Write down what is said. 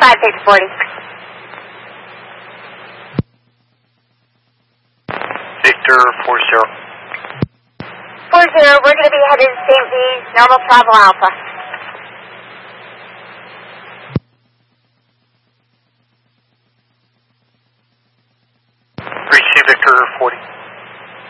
5640. Victor 40. 40, we're going to be headed to St. V's, normal travel Alpha. Receive Victor 40.